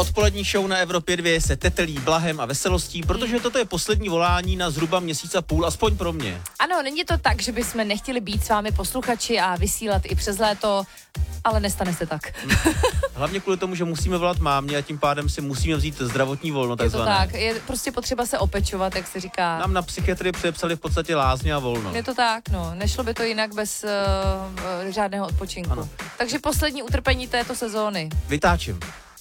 Odpolední show na Evropě 2 se tetelí blahem a veselostí, protože toto je poslední volání na zhruba měsíc a půl, aspoň pro mě. Ano, není to tak, že bychom nechtěli být s vámi posluchači a vysílat i přes léto, ale nestane se tak. Hlavně kvůli tomu, že musíme volat mámě a tím pádem si musíme vzít zdravotní volno, takzvané. Je to tak, je prostě potřeba se opečovat, jak se říká. Nám na psychiatrii předepsali v podstatě lázně a volno. Je to tak, no. Nešlo by to jinak bez žádného odpočinku. Ano. Takže poslední utrpení této sezóny. Vytáčím.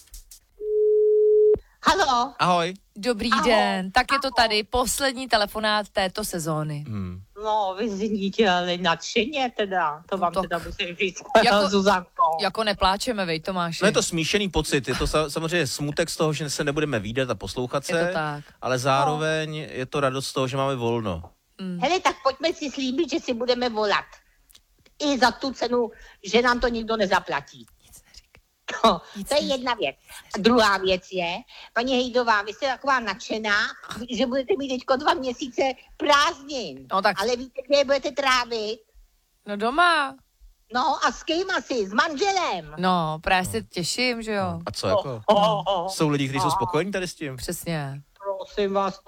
Halo. Ahoj. Dobrý den, tak je to tady poslední telefonát této sezóny. No, vy zníte ale nadšeně teda, to vám tak teda musím říct, jako- Zuzanko. Jako nepláčeme, vej Tomáši. No je to smíšený pocit, je to samozřejmě smutek z toho, že se nebudeme vídat a poslouchat se, Je to tak. ale zároveň je to radost z toho, že máme volno. Hele, tak pojďme si slíbit, že si budeme volat. I za tu cenu, že nám to nikdo nezaplatí. No, to je jedna věc. A druhá věc je, paní Hejdová, vy jste taková nadšená, že budete mít teďko 2 měsíce prázdnin. No tak. Ale víte, kde je budete trávit? No doma. No a s kým asi? S manželem. No, právě se těším, že jo. A co jako? Jsou lidi, kteří jsou spokojení tady s tím? Přesně. Prosím vás,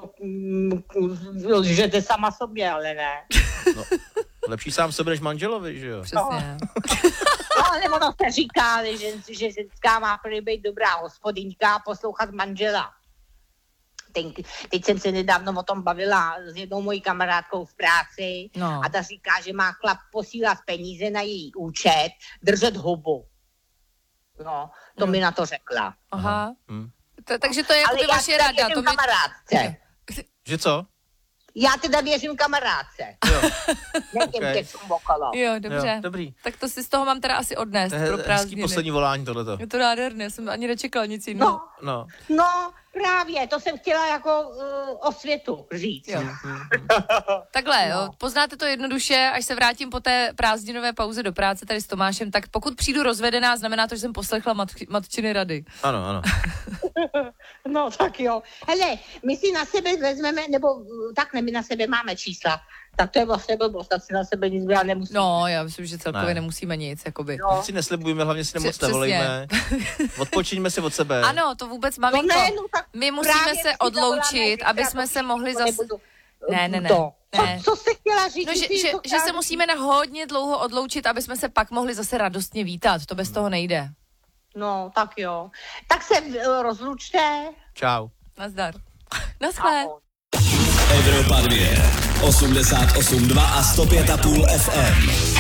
lžete sama sobě, ale ne. No, lepší sám sobě než manželovi, že jo? Přesně. No, ale ono se říká, že ženská má prý být dobrá hospodyňka a poslouchat manžela. Teď jsem se nedávno o tom bavila s jednou mojí kamarádkou v práci a ta říká, že má chlap posílat peníze na její účet, držet hubu. No, to mi na to řekla. Aha. Takže to je jako vaše rada. Ale já kamarádce. Že co? Já teda věřím kamarádce. Nevím, jak jsem okolo. Jo, dobře. Jo, dobrý. Tak to si z toho mám teda asi odnést To je pro hezký prázdniny. poslední volání tohleto. Je to nádherné, jsem ani nečekal nic jiného. No, právě, to jsem chtěla jako osvětu říct. Jo. Takhle, jo, poznáte to jednoduše, až se vrátím po té prázdninové pauze do práce tady s Tomášem, tak pokud přijdu rozvedená, znamená to, že jsem poslechla matčiny rady. Ano, ano. No, tak jo. Hele, my si na sebe vezmeme, nebo tak ne, my na sebe máme čísla. Tak to je vlastně blbost, tak si na sebe nic brát nemusíme. No, já myslím, že celkově nemusíme nic, jakoby. No. Nic si neslibujeme, hlavně si nemoc nevolejme. Odpočiňme si od sebe. Ano, to vůbec, maminko, my musíme se odloučit, aby jsme se mohli zase... Ne. Co jste chtěla říct? No, že se musíme na hodně dlouho odloučit, aby jsme se pak mohli zase radostně vítat. To bez toho nejde. No, tak jo. Tak se rozlučte. Čau. Nazdar. Naschle. Evropa 2, 88,2 a 105,5 FM.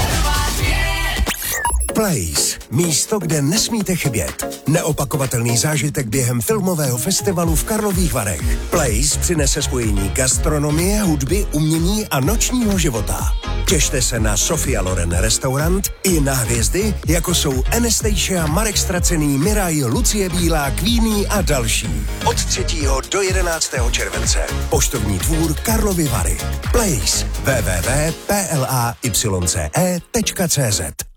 Place. Místo, kde nesmíte chybět. Neopakovatelný zážitek během filmového festivalu v Karlových Varech. Place přinese spojení gastronomie, hudby, umění a nočního života. Těšte se na Sofia Loren restaurant i na hvězdy, jako jsou Anastasia, Marek Stracený, Miraj, Lucie Bílá, Queenie a další. Od 3. do 11. července. Poštovní dvůr Karlovy Vary. Place. www.playce.cz